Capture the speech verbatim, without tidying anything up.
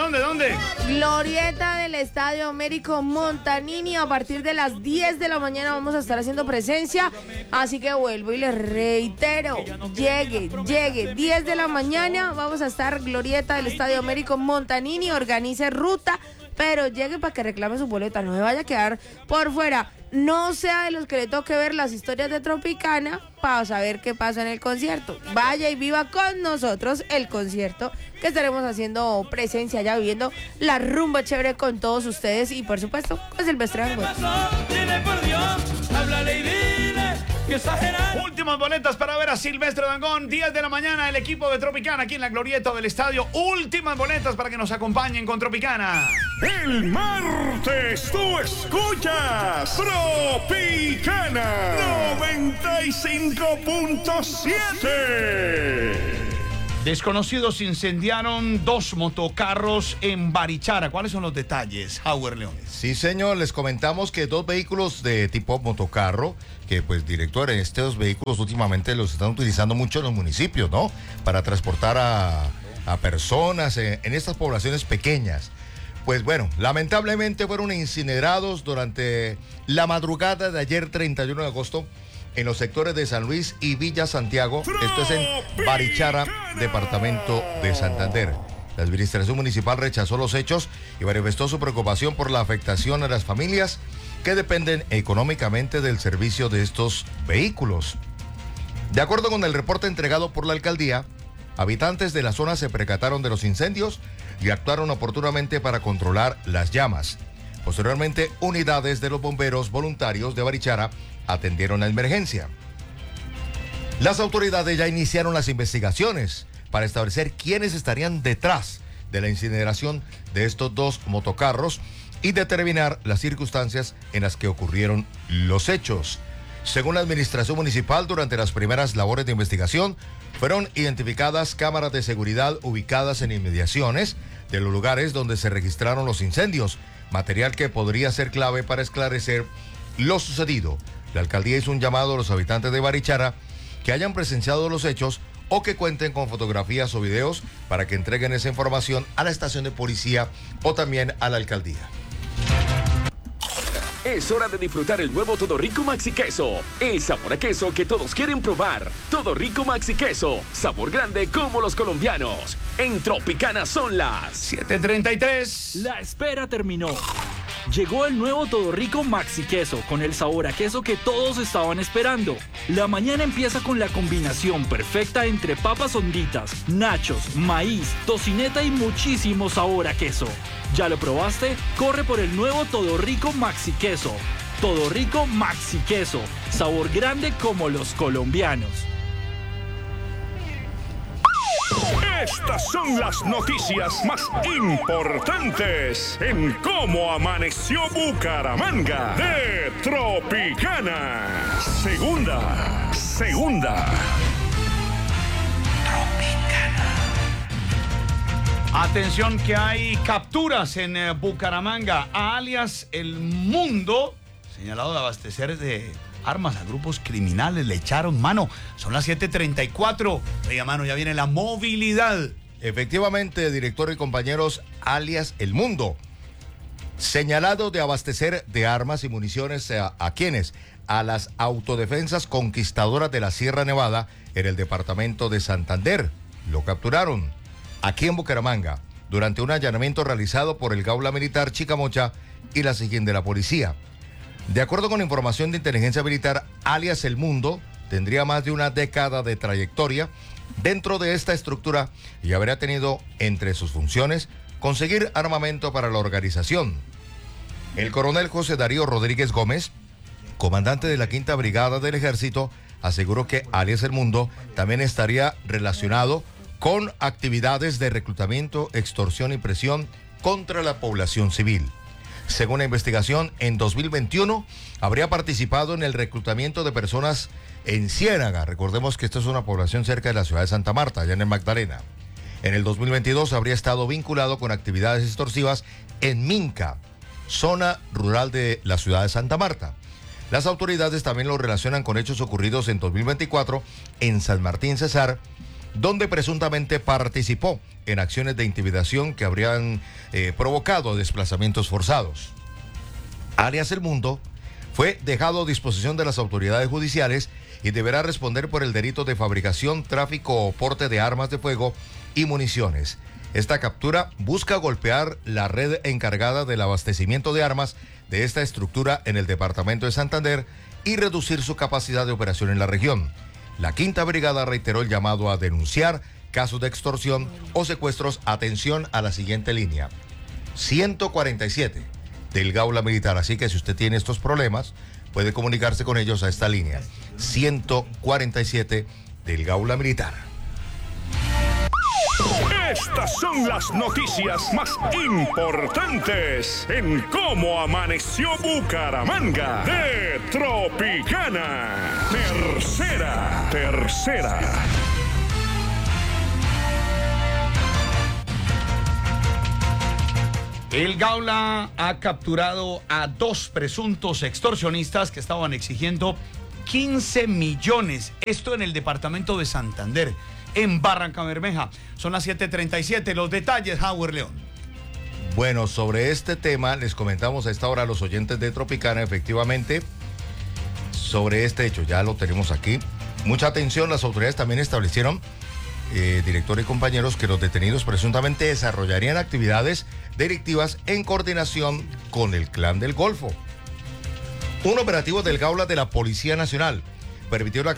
dónde, dónde? Glorieta del Estadio Américo Montanini. A partir de las diez de la mañana vamos a estar haciendo presencia. Así que vuelvo y les reitero. Llegue, llegue. diez de la mañana vamos a estar Glorieta del Estadio Américo Montanini. Organice ruta, pero llegue para que reclame su boleta. No se vaya a quedar por fuera. No sea de los que le toque ver las historias de Tropicana para saber qué pasa en el concierto. Vaya y viva con nosotros el concierto, que estaremos haciendo presencia ya, viviendo la rumba chévere con todos ustedes y por supuesto con Silvestre Dangond. Últimas boletas para ver a Silvestre Dangond, diez de la mañana, el equipo de Tropicana aquí en la Glorieta del Estadio. Últimas boletas para que nos acompañen con Tropicana. El martes tú escuchas Tropicana noventa y cinco punto siete. Desconocidos incendiaron dos motocarros en Barichara. ¿Cuáles son los detalles, Howard Leones? Sí, señor, les comentamos que dos vehículos de tipo motocarro, que pues, director, estos vehículos últimamente los están utilizando mucho en los municipios, ¿no? Para transportar a, a personas en, en estas poblaciones pequeñas. Pues bueno, lamentablemente fueron incinerados durante la madrugada de ayer, treinta y uno de agosto, en los sectores de San Luis y Villa Santiago. Esto es en Barichara, departamento de Santander. La administración municipal rechazó los hechos y manifestó su preocupación por la afectación a las familias que dependen económicamente del servicio de estos vehículos. De acuerdo con el reporte entregado por la alcaldía, habitantes de la zona se percataron de los incendios y actuaron oportunamente para controlar las llamas. Posteriormente, unidades de los bomberos voluntarios de Barichara atendieron la emergencia. Las autoridades ya iniciaron las investigaciones para establecer quiénes estarían detrás de la incineración de estos dos motocarros y determinar las circunstancias en las que ocurrieron los hechos. Según la administración municipal, durante las primeras labores de investigación, fueron identificadas cámaras de seguridad ubicadas en inmediaciones de los lugares donde se registraron los incendios, material que podría ser clave para esclarecer lo sucedido. La alcaldía hizo un llamado a los habitantes de Barichara que hayan presenciado los hechos o que cuenten con fotografías o videos para que entreguen esa información a la estación de policía o también a la alcaldía. Es hora de disfrutar el nuevo Todo Rico Maxi Queso. El sabor a queso que todos quieren probar. Todo Rico Maxi Queso. Sabor grande como los colombianos. En Tropicana son las siete treinta y tres. La espera terminó. Llegó el nuevo Todo Rico Maxi Queso con el sabor a queso que todos estaban esperando. La mañana empieza con la combinación perfecta entre papas honditas, nachos, maíz, tocineta y muchísimo sabor a queso. ¿Ya lo probaste? Corre por el nuevo Todo Rico Maxi Queso. Todo Rico Maxi Queso. Sabor grande como los colombianos. Estas son las noticias más importantes en Cómo Amaneció Bucaramanga de Tropicana. Segunda, segunda. Tropicana. Atención que hay capturas en eh, Bucaramanga, a alias El Mundo, señalado de abastecer de armas a grupos criminales. Le echaron mano. Son las siete treinta y cuatro. Oiga, mano, ya viene la movilidad. Efectivamente, director y compañeros, alias El Mundo, señalado de abastecer de armas y municiones a, ¿a quiénes? A las autodefensas conquistadoras de la Sierra Nevada en el departamento de Santander. Lo capturaron aquí en Bucaramanga durante un allanamiento realizado por el Gaula Militar Chicamocha y la SIGIN de la policía. De acuerdo con información de inteligencia militar, alias El Mundo tendría más de una década de trayectoria dentro de esta estructura y habría tenido entre sus funciones conseguir armamento para la organización. El coronel José Darío Rodríguez Gómez, comandante de la Quinta Brigada del Ejército, aseguró que alias El Mundo también estaría relacionado con actividades de reclutamiento, extorsión y presión contra la población civil. Según la investigación, en dos mil veintiuno habría participado en el reclutamiento de personas en Ciénaga. Recordemos que esta es una población cerca de la ciudad de Santa Marta, allá en el Magdalena. En el dos mil veintidós habría estado vinculado con actividades extorsivas en Minca, zona rural de la ciudad de Santa Marta. Las autoridades también lo relacionan con hechos ocurridos en dos mil veinticuatro en San Martín Cesar donde presuntamente participó en acciones de intimidación que habrían eh, provocado desplazamientos forzados. Alias El Mundo fue dejado a disposición de las autoridades judiciales y deberá responder por el delito de fabricación, tráfico o porte de armas de fuego y municiones. Esta captura busca golpear la red encargada del abastecimiento de armas de esta estructura en el departamento de Santander y reducir su capacidad de operación en la región. La Quinta Brigada reiteró el llamado a denunciar casos de extorsión o secuestros. Atención a la siguiente línea, ciento cuarenta y siete del Gaula Militar. Así que si usted tiene estos problemas, puede comunicarse con ellos a esta línea, ciento cuarenta y siete del Gaula Militar. Estas son las noticias más importantes en Cómo Amaneció Bucaramanga de Tropicana. Tercera, tercera. El Gaula ha capturado a dos presuntos extorsionistas que estaban exigiendo quince millones. Esto en el departamento de Santander, en Barranca Bermeja. Son las siete treinta y siete. Los detalles, Howard León. Bueno, sobre este tema les comentamos a esta hora a los oyentes de Tropicana, efectivamente, sobre este hecho. Ya lo tenemos aquí. Mucha atención, las autoridades también establecieron, eh, director y compañeros, que los detenidos presuntamente desarrollarían actividades delictivas en coordinación con el Clan del Golfo. Un operativo del Gaula de la Policía Nacional permitió la